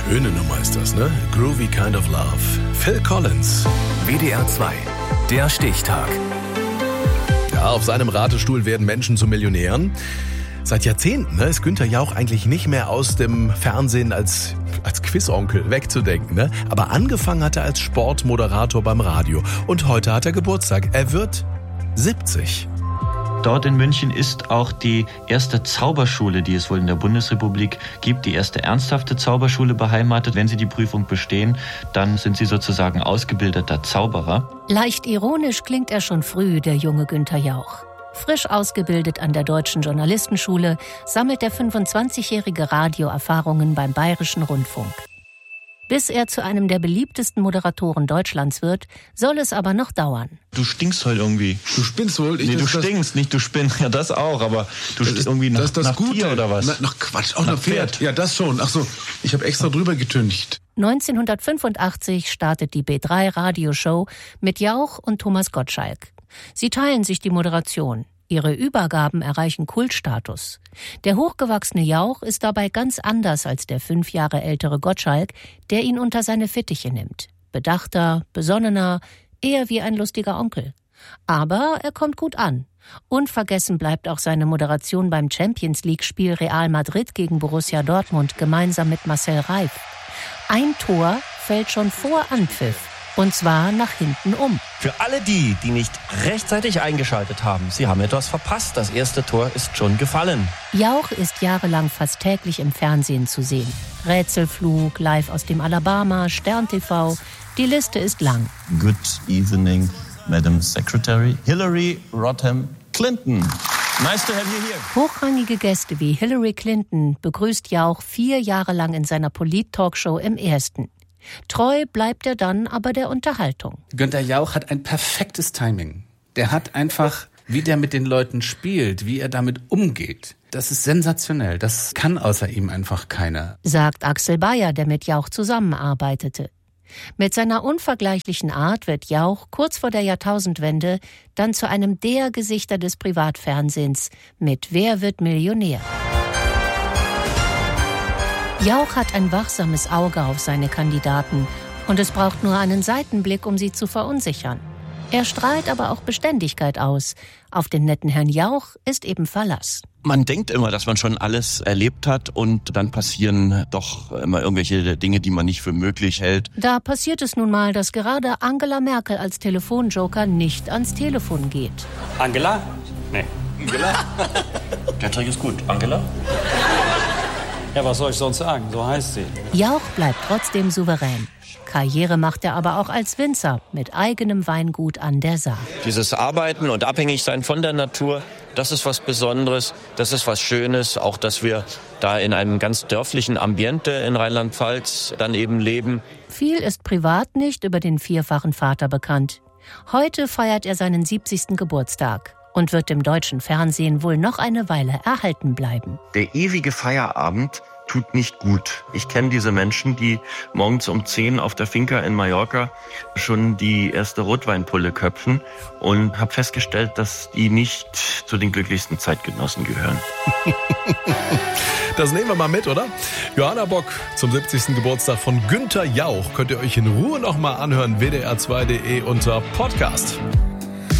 Schöne Nummer ist das, ne? Groovy Kind of Love. Phil Collins. WDR 2, der Stichtag. Ja, auf seinem Ratestuhl werden Menschen zu Millionären. Seit Jahrzehnten ist Günther Jauch eigentlich nicht mehr aus dem Fernsehen als Quizonkel wegzudenken. Ne? Aber angefangen hat er als Sportmoderator beim Radio. Und heute hat er Geburtstag. Er wird 70. Dort in München ist auch die erste Zauberschule, die es wohl in der Bundesrepublik gibt, die erste ernsthafte Zauberschule beheimatet. Wenn Sie die Prüfung bestehen, dann sind Sie sozusagen ausgebildeter Zauberer. Leicht ironisch klingt er schon früh, der junge Günther Jauch. Frisch ausgebildet an der Deutschen Journalistenschule sammelt der 25-jährige Radioerfahrungen beim Bayerischen Rundfunk. Bis er zu einem der beliebtesten Moderatoren Deutschlands wird, soll es aber noch dauern. Du stinkst heute irgendwie. Du spinnst wohl? Du stinkst, nicht du spinnst. Ja, das auch, aber du stinkst irgendwie nach Tier oder was? Nach Quatsch, auch nach Pferd. Ja, das schon. Ach so, ich habe extra drüber getüncht. 1985 startet die B3-Radioshow mit Jauch und Thomas Gottschalk. Sie teilen sich die Moderation. Ihre Übergaben erreichen Kultstatus. Der hochgewachsene Jauch ist dabei ganz anders als der 5 Jahre ältere Gottschalk, der ihn unter seine Fittiche nimmt. Bedachter, besonnener, eher wie ein lustiger Onkel. Aber er kommt gut an. Unvergessen bleibt auch seine Moderation beim Champions-League-Spiel Real Madrid gegen Borussia Dortmund gemeinsam mit Marcel Reif. Ein Tor fällt schon vor Anpfiff. Und zwar nach hinten um. Für alle die nicht rechtzeitig eingeschaltet haben, sie haben etwas verpasst. Das erste Tor ist schon gefallen. Jauch ist jahrelang fast täglich im Fernsehen zu sehen. Rätselflug, live aus dem Alabama, Stern TV. Die Liste ist lang. Good evening, Madam Secretary. Hillary Rodham Clinton. Nice to have you here. Hochrangige Gäste wie Hillary Clinton begrüßt Jauch 4 Jahre lang in seiner Polit-Talkshow im Ersten. Treu bleibt er dann aber der Unterhaltung. Günther Jauch hat ein perfektes Timing. Der hat einfach, wie der mit den Leuten spielt, wie er damit umgeht. Das ist sensationell. Das kann außer ihm einfach keiner. Sagt Axel Bayer, der mit Jauch zusammenarbeitete. Mit seiner unvergleichlichen Art wird Jauch kurz vor der Jahrtausendwende dann zu einem der Gesichter des Privatfernsehens mit Wer wird Millionär? Jauch hat ein wachsames Auge auf seine Kandidaten und es braucht nur einen Seitenblick, um sie zu verunsichern. Er strahlt aber auch Beständigkeit aus. Auf den netten Herrn Jauch ist eben Verlass. Man denkt immer, dass man schon alles erlebt hat und dann passieren doch immer irgendwelche Dinge, die man nicht für möglich hält. Da passiert es nun mal, dass gerade Angela Merkel als Telefonjoker nicht ans Telefon geht. Angela? Nee. Angela? Der Trick ist gut. Angela? Ja, was soll ich sonst sagen? So heißt sie. Jauch bleibt trotzdem souverän. Karriere macht er aber auch als Winzer mit eigenem Weingut an der Saar. Dieses Arbeiten und Abhängigsein von der Natur, das ist was Besonderes, das ist was Schönes. Auch, dass wir da in einem ganz dörflichen Ambiente in Rheinland-Pfalz dann eben leben. Viel ist privat nicht über den 4-fachen Vater bekannt. Heute feiert er seinen 70. Geburtstag und wird dem deutschen Fernsehen wohl noch eine Weile erhalten bleiben. Der ewige Feierabend tut nicht gut. Ich kenne diese Menschen, die morgens um 10 auf der Finca in Mallorca schon die erste Rotweinpulle köpfen und habe festgestellt, dass die nicht zu den glücklichsten Zeitgenossen gehören. Das nehmen wir mal mit, oder? Johanna Bock zum 70. Geburtstag von Günther Jauch. Könnt ihr euch in Ruhe noch mal anhören. WDR2.de unter Podcast.